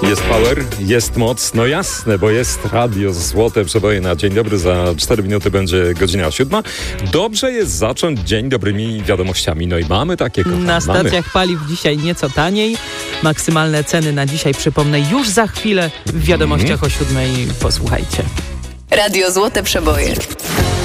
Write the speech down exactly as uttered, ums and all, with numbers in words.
Jest power, jest moc, no jasne, bo jest radio Złote Przeboje na Dzień Dobry. Za cztery minuty będzie godzina siódma. Dobrze jest zacząć dzień dobrymi wiadomościami. No i mamy takie, kochane. Na stacjach mamy. paliw dzisiaj nieco taniej. Maksymalne ceny na dzisiaj, przypomnę, już za chwilę w wiadomościach mm. o siódmej. Posłuchajcie. Radio Złote Przeboje.